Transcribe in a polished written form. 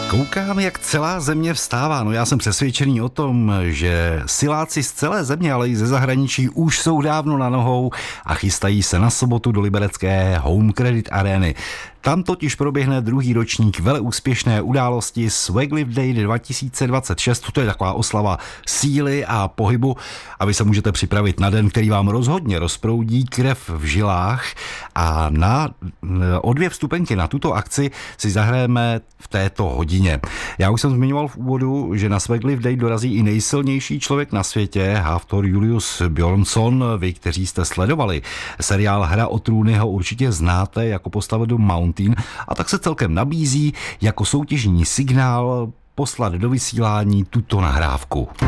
Koukám, jak celá země vstává. No já jsem přesvědčený o tom, že siláci z celé země, ale i ze zahraničí už jsou dávno na nohou a chystají se na sobotu do liberecké Home Credit Areny. Tam totiž proběhne druhý ročník veleúspěšné události Swag Lift Day 2026. To je taková oslava síly a pohybu a vy se můžete připravit na den, který vám rozhodně rozproudí krev v žilách. A o 2 vstupenky na tuto akci si zahrajeme v této hodině. Já už jsem zmiňoval v úvodu, že na Swag Lift Day dorazí i nejsilnější člověk na světě, Hafthor Julius Bjornsson. Vy, kteří jste sledovali seriál Hra o trůny, ho určitě znáte jako postavu do Mountain, a tak se celkem nabízí jako soutěžní signál poslat do vysílání tuto nahrávku.